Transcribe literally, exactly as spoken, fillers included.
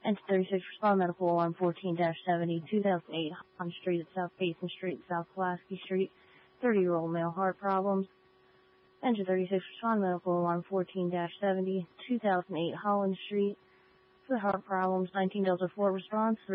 Enter thirty-six respond medical alarm fourteen seventy, two thousand eight Holland Street at South Basin Street, South Pulaski Street, thirty-year-old male heart problems. Enter thirty-six respond medical alarm fourteen seventy, two thousand eight Holland Street for heart problems, nineteen Delta four response.